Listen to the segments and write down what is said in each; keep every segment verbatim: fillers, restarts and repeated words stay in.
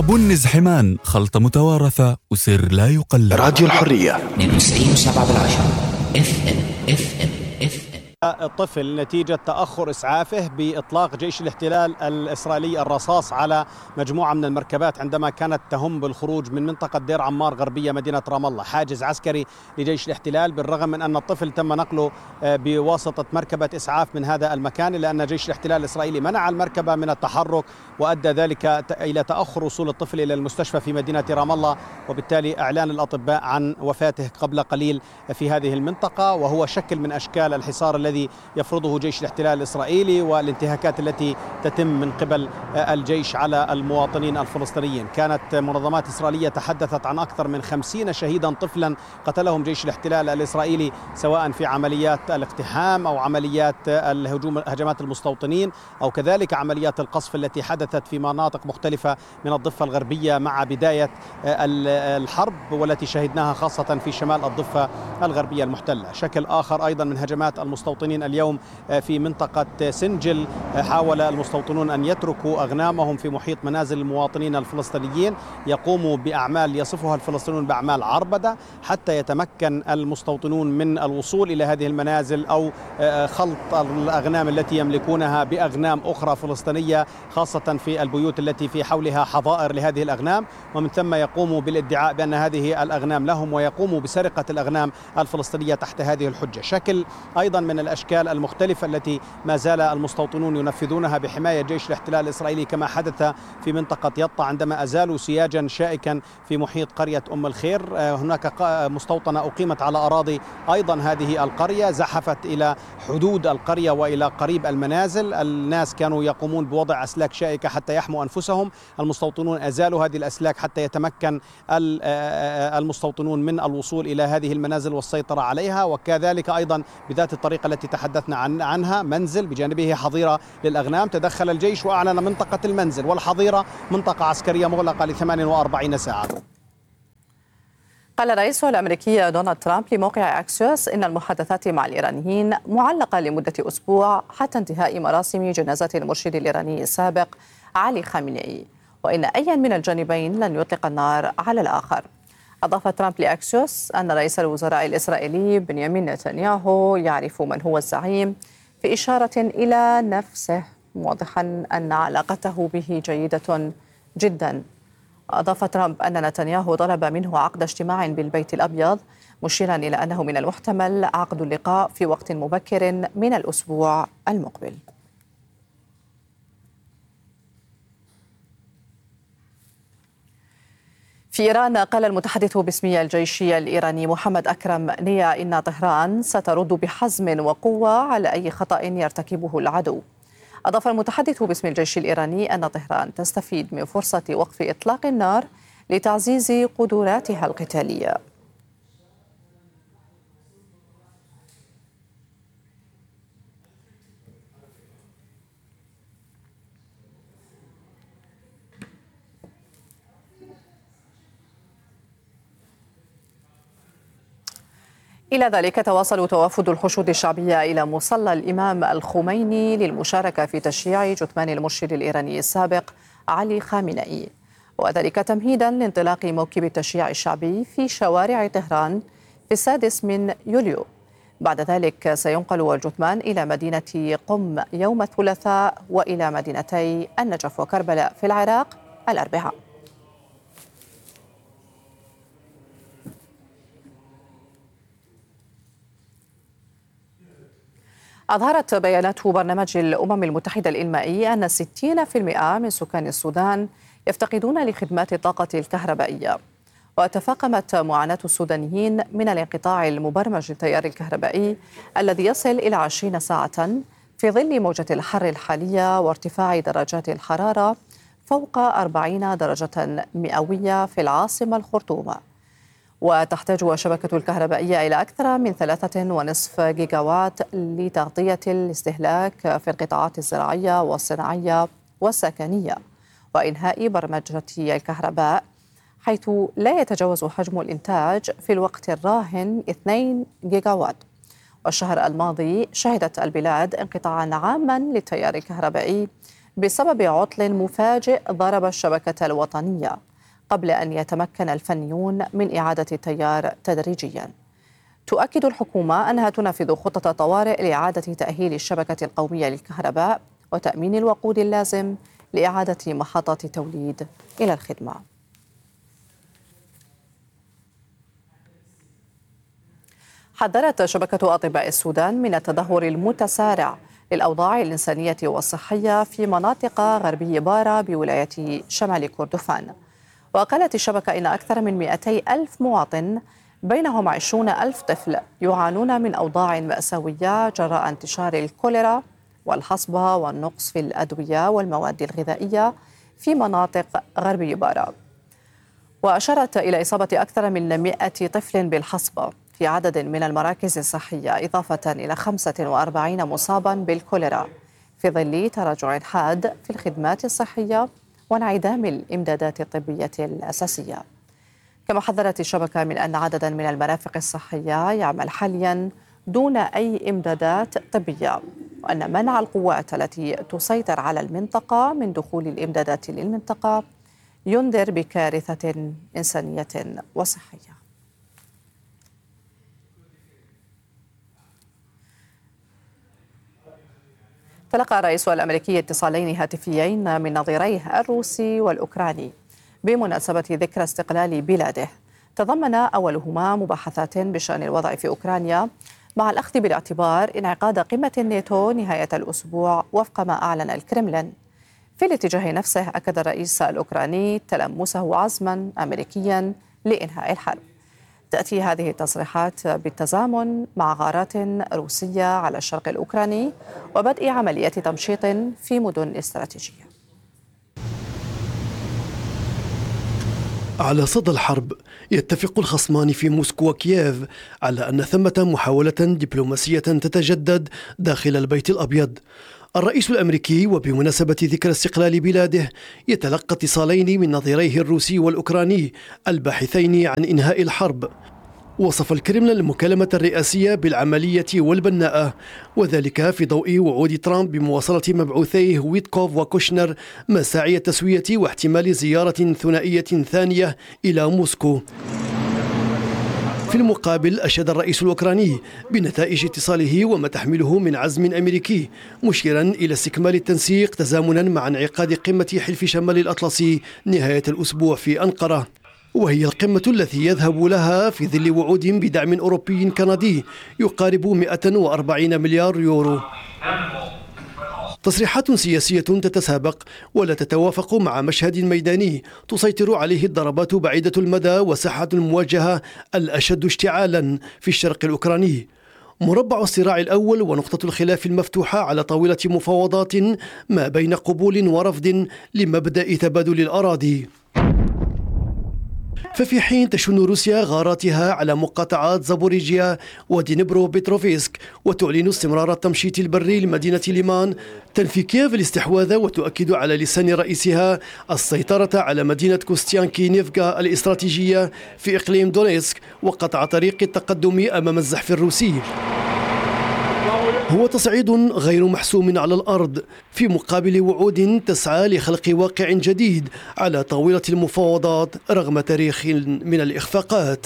بن زحمان، خلطة متوارثة وسر لا يقلد. راديو الحرية اثنين وتسعين وسبعة بالعشرة اف ام اف ام اف ام. الطفل نتيجة تأخر إسعافه بإطلاق جيش الاحتلال الإسرائيلي الرصاص على مجموعة من المركبات عندما كانت تهم بالخروج من منطقة دير عمار غربية مدينة رام الله، حاجز عسكري لجيش الاحتلال، بالرغم من أن الطفل تم نقله بواسطة مركبة إسعاف من هذا المكان، إلا أن جيش الاحتلال الإسرائيلي منع المركبة من التحرك، وأدى ذلك إلى تأخر وصول الطفل إلى المستشفى في مدينة رام الله، وبالتالي إعلان الأطباء عن وفاته قبل قليل في هذه المنطقة، وهو شكل من أشكال الحصار الذي الذي يفرضه جيش الاحتلال الإسرائيلي والانتهاكات التي تتم من قبل الجيش على المواطنين الفلسطينيين. كانت منظمات إسرائيلية تحدثت عن أكثر من خمسين شهيدا طفلا قتلهم جيش الاحتلال الإسرائيلي، سواء في عمليات الاقتحام أو عمليات الهجوم هجمات المستوطنين أو كذلك عمليات القصف التي حدثت في مناطق مختلفة من الضفة الغربية مع بداية الحرب، والتي شهدناها خاصة في شمال الضفة الغربية المحتلة. شكل آخر أيضا من هجمات المستوطنين اليوم في منطقة سنجل، حاول المستوطنون أن يتركوا أغنامهم في محيط منازل المواطنين الفلسطينيين، يقوموا بأعمال يصفها الفلسطينيون بأعمال عربدة حتى يتمكن المستوطنون من الوصول إلى هذه المنازل أو خلط الأغنام التي يملكونها بأغنام أخرى فلسطينية، خاصة في البيوت التي في حولها حظائر لهذه الأغنام، ومن ثم يقوموا بالادعاء بأن هذه الأغنام لهم، ويقوموا بسرقة الأغنام الفلسطينية تحت هذه الحجة. شكل أيضا من الأشكال المختلفة التي ما زال المستوطنون ينفذونها بحماية جيش الاحتلال الإسرائيلي، كما حدث في منطقة يطا عندما أزالوا سياجا شائكا في محيط قرية أم الخير. هناك مستوطنة أقيمت على أراضي أيضا هذه القرية، زحفت إلى حدود القرية وإلى قريب المنازل. الناس كانوا يقومون بوضع أسلاك شائكة حتى يحموا أنفسهم، المستوطنون أزالوا هذه الأسلاك حتى يتمكن المستوطنون من الوصول إلى هذه المنازل والسيطرة عليها. وكذلك أيضا بذات الطريقة التي تحدثنا عن عنها منزل بجانبه حظيرة للأغنام، تدخل الجيش وأعلن منطقة المنزل والحظيرة منطقة عسكرية مغلقة ل ثمانية وأربعين ساعة. قال الرئيس الأمريكي دونالد ترامب لموقع أكسيوس إن المحادثات مع الإيرانيين معلقة لمدة أسبوع حتى انتهاء مراسم جنازة المرشد الإيراني السابق علي خامنئي، وإن أي من الجانبين لن يطلق النار على الآخر. أضاف ترامب لأكسيوس أن رئيس الوزراء الإسرائيلي بنيامين نتنياهو يعرف من هو الزعيم، في إشارة إلى نفسه، موضحا أن علاقته به جيدة جدا. أضاف ترامب أن نتنياهو طلب منه عقد اجتماع بالبيت الأبيض، مشيرا إلى أنه من المحتمل عقد اللقاء في وقت مبكر من الأسبوع المقبل. في إيران قال المتحدث باسم الجيش الإيراني محمد أكرم نيا إن طهران سترد بحزم وقوة على أي خطأ يرتكبه العدو. أضاف المتحدث باسم الجيش الإيراني أن طهران تستفيد من فرصة وقف إطلاق النار لتعزيز قدراتها القتالية. إلى ذلك تواصل توافد الحشود الشعبية إلى مصلى الإمام الخميني للمشاركة في تشييع جثمان المرشد الإيراني السابق علي خامنئي، وذلك تمهيدا لانطلاق موكب التشييع الشعبي في شوارع طهران في السادس من يوليو. بعد ذلك سينقل الجثمان إلى مدينة قم يوم الثلاثاء، وإلى مدينتي النجف وكربلاء في العراق الأربعاء. أظهرت بيانات برنامج الأمم المتحدة الإنمائي أن ستين بالمئة من سكان السودان يفتقدون لخدمات الطاقة الكهربائية، وتفاقمت معاناة السودانيين من الانقطاع المبرمج للتيار الكهربائي الذي يصل إلى عشرين ساعة في ظل موجة الحر الحالية وارتفاع درجات الحرارة فوق أربعين درجة مئوية في العاصمة الخرطوم. وتحتاج الشبكة الكهربائية إلى أكثر من ثلاثة ونصف جيجاوات لتغطية الاستهلاك في القطاعات الزراعية والصناعية والسكنية وإنهاء برمجة الكهرباء، حيث لا يتجاوز حجم الإنتاج في الوقت الراهن اثنين جيجاوات. والشهر الماضي شهدت البلاد انقطاعا عاما للتيار الكهربائي بسبب عطل مفاجئ ضرب الشبكة الوطنية قبل أن يتمكن الفنيون من إعادة التيار تدريجياً. تؤكد الحكومة أنها تنفذ خطة طوارئ لإعادة تأهيل الشبكة القومية للكهرباء وتأمين الوقود اللازم لإعادة محطات التوليد إلى الخدمة. حذرت شبكة أطباء السودان من التدهور المتسارع للأوضاع الإنسانية والصحية في مناطق غربي بارا بولاية شمال كردفان. وقالت الشبكة إن أكثر من مئتي ألف مواطن بينهم عشرون ألف طفل يعانون من أوضاع مأساوية جراء انتشار الكوليرا والحصبة والنقص في الأدوية والمواد الغذائية في مناطق غربي بارا. وأشارت إلى إصابة أكثر من مئة طفل بالحصبة في عدد من المراكز الصحية، إضافة إلى خمسة وأربعين مصابا بالكوليرا في ظل تراجع حاد في الخدمات الصحية وانعدام الإمدادات الطبية الأساسية. كما حذرت الشبكة من أن عددا من المرافق الصحية يعمل حاليا دون أي إمدادات طبية، وأن منع القوات التي تسيطر على المنطقة من دخول الإمدادات للمنطقة ينذر بكارثة إنسانية وصحية. تلقى الرئيس الأمريكي اتصالين هاتفيين من نظيريه الروسي والأوكراني بمناسبة ذكرى استقلال بلاده، تضمن أولهما مباحثات بشأن الوضع في أوكرانيا مع الأخذ بالاعتبار انعقاد قمة الناتو نهاية الأسبوع وفق ما أعلن الكرملين. في الاتجاه نفسه أكد الرئيس الأوكراني تلمسه عزما أمريكيا لإنهاء الحرب. تأتي هذه التصريحات بالتزامن مع غارات روسية على الشرق الأوكراني وبدء عملية تمشيط في مدن استراتيجية. على صدى الحرب يتفق الخصمان في موسكو وكييف على أن ثمة محاولة دبلوماسية تتجدد داخل البيت الأبيض. الرئيس الأمريكي وبمناسبة ذكرى استقلال بلاده يتلقى اتصالين من نظيريه الروسي والأوكراني الباحثين عن إنهاء الحرب. وصف الكرملين المكالمة الرئاسية بالعملية والبناءة، وذلك في ضوء وعود ترامب بمواصلة مبعوثيه ويتكوف وكوشنر مساعي التسوية واحتمال زيارة ثنائية ثانية إلى موسكو. في المقابل أشاد الرئيس الأوكراني بنتائج اتصاله وما تحمله من عزم أمريكي، مشيرا إلى استكمال التنسيق تزامنا مع انعقاد قمة حلف شمال الأطلسي نهاية الأسبوع في أنقرة، وهي القمة التي يذهب لها في ظل وعود بدعم أوروبي كندي يقارب مئة وأربعين مليار يورو. تصريحات سياسية تتسابق ولا تتوافق مع مشهد ميداني تسيطر عليه الضربات بعيدة المدى وساحة المواجهة الأشد اشتعالا في الشرق الأوكراني. مربع الصراع الأول ونقطة الخلاف المفتوحة على طاولة مفاوضات ما بين قبول ورفض لمبدأ تبادل الأراضي. ففي حين تشن روسيا غاراتها على مقاطعات زابوريجيا ودينبرو بيتروفيسك وتعلن استمرار التمشيط البري لمدينة ليمان، تنفي كييف الاستحواذ وتؤكد على لسان رئيسها السيطرة على مدينة كوستيانكي نيفغا الاستراتيجية في إقليم دونيسك وقطع طريق التقدم أمام الزحف الروسي. هو تصعيد غير محسوم على الأرض في مقابل وعود تسعى لخلق واقع جديد على طاولة المفاوضات رغم تاريخ من الإخفاقات.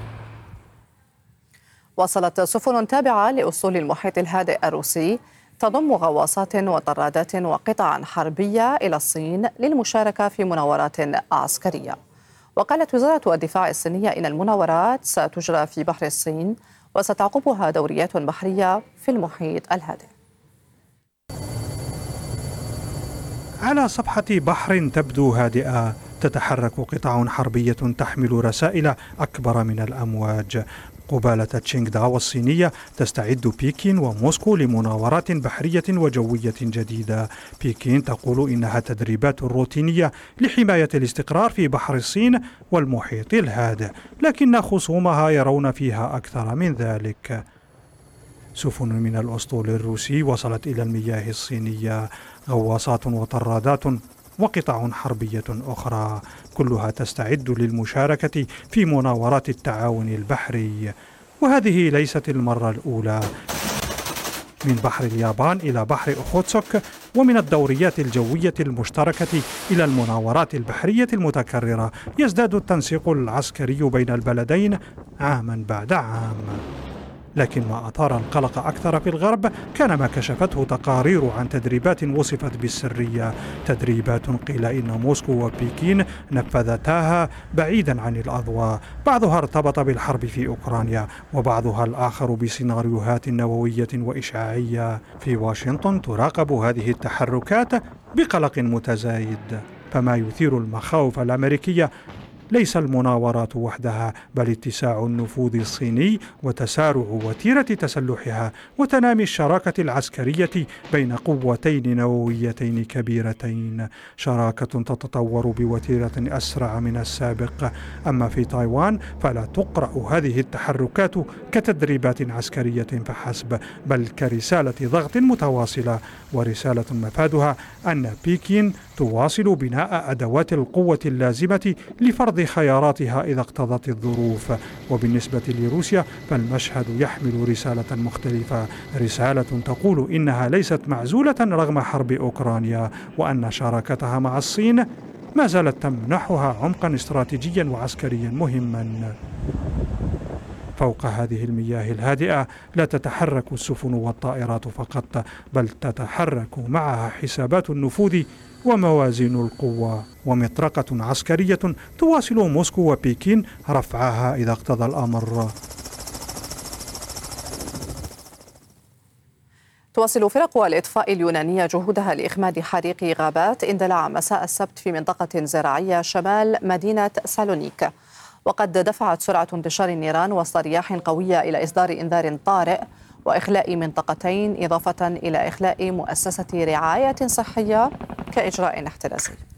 وصلت سفن تابعة لأسطول المحيط الهادئ الروسي تضم غواصات وطرادات وقطعا حربية إلى الصين للمشاركة في مناورات عسكرية. وقالت وزارة الدفاع الصينية إن المناورات ستجرى في بحر الصين وستعقبها دوريات بحرية في المحيط الهادئ. على صفحة بحر تبدو هادئة تتحرك قطع حربية تحمل رسائل أكبر من الأمواج. قبالة تشينغ داو الصينية تستعد بكين وموسكو لمناورات بحرية وجوية جديدة. بكين تقول إنها تدريبات روتينية لحماية الاستقرار في بحر الصين والمحيط الهادئ، لكن خصومها يرون فيها أكثر من ذلك. سفن من الأسطول الروسي وصلت إلى المياه الصينية، غواصات وطرادات وقطع حربية أخرى، كلها تستعد للمشاركة في مناورات التعاون البحري. وهذه ليست المرة الأولى. من بحر اليابان إلى بحر أوخوتسك ومن الدوريات الجوية المشتركة إلى المناورات البحرية المتكررة، يزداد التنسيق العسكري بين البلدين عاما بعد عام. لكن ما أثار القلق أكثر في الغرب كان ما كشفته تقارير عن تدريبات وصفت بالسرية، تدريبات قيل إن موسكو وبكين نفذتاها بعيدا عن الأضواء، بعضها ارتبط بالحرب في أوكرانيا وبعضها الآخر بسيناريوهات نووية وإشعاعية. في واشنطن تراقب هذه التحركات بقلق متزايد، فما يثير المخاوف الأمريكية ليس المناورات وحدها، بل اتساع النفوذ الصيني وتسارع وتيرة تسلحها وتنامي الشراكة العسكرية بين قوتين نوويتين كبيرتين، شراكة تتطور بوتيرة أسرع من السابق. أما في تايوان فلا تقرأ هذه التحركات كتدريبات عسكرية فحسب، بل كرسالة ضغط متواصلة، ورسالة مفادها أن بكين تواصل بناء أدوات القوة اللازمة لفرض خياراتها إذا اقتضت الظروف. وبالنسبة لروسيا فالمشهد يحمل رسالة مختلفة، رسالة تقول إنها ليست معزولة رغم حرب أوكرانيا، وأن شراكتها مع الصين ما زالت تمنحها عمقا استراتيجيا وعسكريا مهما. فوق هذه المياه الهادئة لا تتحرك السفن والطائرات فقط، بل تتحرك معها حسابات النفوذ وموازين القوة، ومطرقة عسكرية تواصل موسكو وبكين رفعها إذا اقتضى الأمر. تواصل فرق الإطفاء اليونانية جهودها لإخماد حريق غابات اندلع مساء السبت في منطقة زراعية شمال مدينة سالونيك، وقد دفعت سرعة انتشار النيران وسط رياح قوية إلى إصدار إنذار طارئ وإخلاء منطقتين، إضافة إلى إخلاء مؤسسة رعاية صحية كإجراء احترازي.